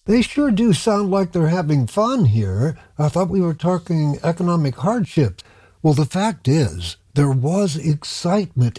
They sure do sound like they're having fun here. I thought we were talking economic hardships. Well, the fact is, there was excitement